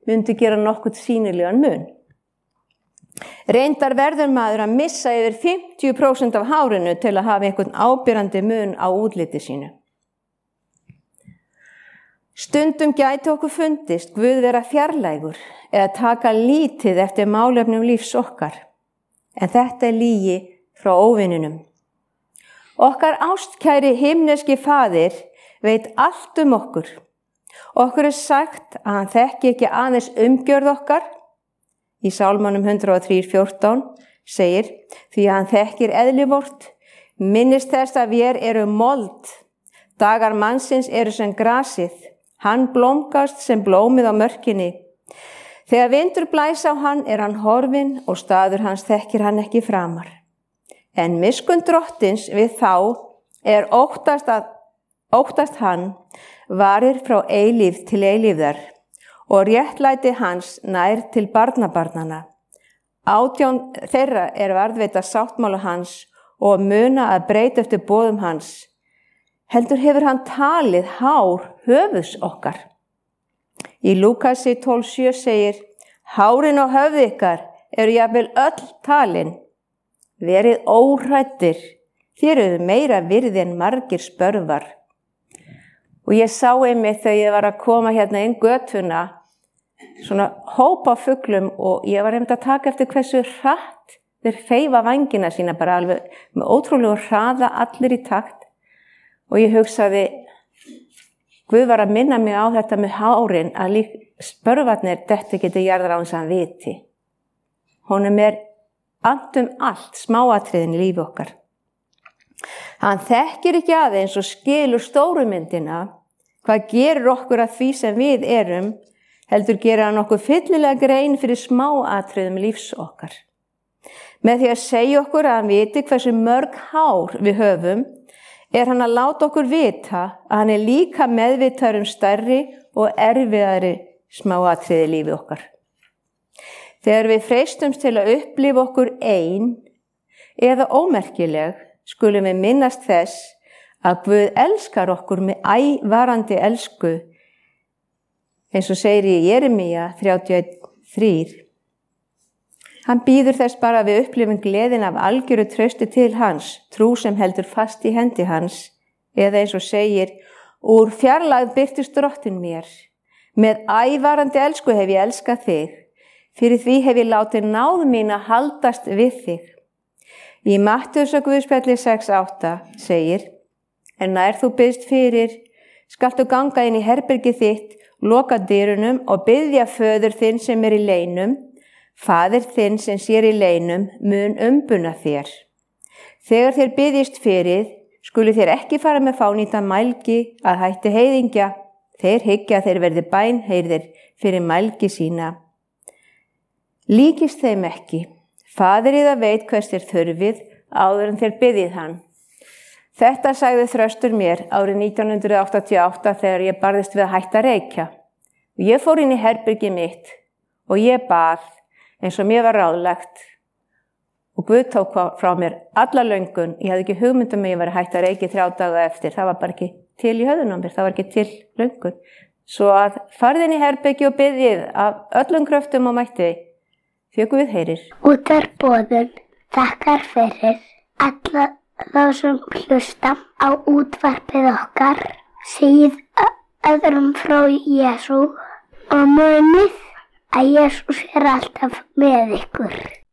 myndi gera nokkuð sýnilegan mun. Reyndar verður maður að missa yfir 50% af hárinu til að hafa einhvern áberandi mun á útliti sínu. Stundum gæti okkur fundist Guð vera fjarlægur eða taka lítið eftir málefnum lífs okkar. En þetta lygi frá óvininum. Okkar ástkæri himneski faðir veit allt okkur. Okkur sagt að hann þekki ekki aðeins umgjörð okkar. Í Sálmanum 103:14 segir, því að hann þekkir eðli vort, minnist þess að vér eru mold, dagar mannsins eru sem grasið, hann blómgast sem blómið á mörkinni. Þegar vindur blæs á hann hann horfinn og staður hans þekkir hann ekki framar. En miskunn drottins við þá óttast hann varir frá eilífð til eilífðar og réttlæti hans nær til barnabarnanna. 18 þeirra varðveita sáttmála hans og muna að breyta eftir boðum hans. Heldur hefur hann talið hár höfuðs okkar. Í Lúkasi 12:7 segir, hárin á höfði ykkar eru jafnvel öll talin. Verið óhræddir, þér eru meira virði en margir spörvar. Og ég sá einmitt þegar ég var að koma hérna inn götuna, svona hópa af fuglum og ég var einmitt að taka eftir hversu hratt þeir hreyfa vængina sína bara alveg með ótrúlegu hraða allir í takt. Og ég hugsaði, Guð var að minna mig á þetta með hárin að spörvarnir þetta geti jarðar á hans að hann viti. Honum allt smáatriðin í lífi okkar. Hann þekkir ekki aðeins og skilur stóru myndina, hvað gerir okkur að því sem við erum, heldur gerir hann okkur fyllilega grein fyrir smáatriðum lífs okkar. Með því að segja okkur að hann viti hversu mörg hár við höfum, hann að láta okkur vita að hann líka meðvitaður stærri og erfiðari smáatriði lífi okkar. Þegar við freistumst til að upplifa okkur ein eða ómerkileg, skulum við minnast þess að Guð elskar okkur með ævarandi elsku, eins og segir í Jeremía 31:3. Hann býður þess bara að við upplifum gleðin af algjöru trausti til hans, trú sem heldur fast í hendi hans, eða eins og segir, úr fjarlægð birtist drottinn mér. Með ævarandi elsku hef ég elskað þig, fyrir því hef ég látið náð mín að haldast við þig. Í Mattheusarguðspjalli 6:8 segir, en nær þú biðst fyrir, skaltu ganga inn í herbergið þitt, loka dyrunum og biðja föður þinn sem í leinum, faðir þinn sem sér í leinum mun umbuna þér. Þegar þér biðjist fyrir, skulu þér ekki fara með fánýta mælgi að hætti heiðingja, þeir hyggja að þeir verði bænheyrðir fyrir mælgi sína. Líkist þeim ekki, faðir yðar veit hvers þér þurfið áður en þér biðjið hann. Þetta sagði Þröstur mér árið 1988 þegar ég barðist við að hætta að reykja. Ég fór inn í herbergið mitt og ég bað eins og mér var ráðlagt og Guð tók frá mér alla löngun. Ég hafði ekki hugmynd að ég var að hætta að reykja 3 daga eftir. Það var bara ekki til í höfðun á mér, það var ekki til löngun. Svo að farið inn í herbergi og biðjið af öllum kröftum og mætti, því Guð heyrir. Útvarpsboðun þakkar fyrir alla þá sem hlusta á útvarpið okkar, segið öðrum frá Jesú og munið að Jesús alltaf með ykkur.